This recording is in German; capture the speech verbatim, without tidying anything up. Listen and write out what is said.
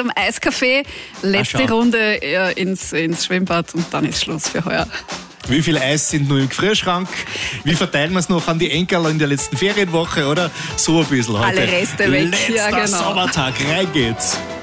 einem Eiskaffee. Letzte Ach, Runde ja, ins, ins Schwimmbad und dann ist Schluss für heuer. Wie viel Eis sind nur im Gefrierschrank? Wie verteilen wir es noch an die Enkel in der letzten Ferienwoche, oder? So ein bisschen heute. Alle Reste weg. Letzter Ja, genau. Sommertag, rein geht's.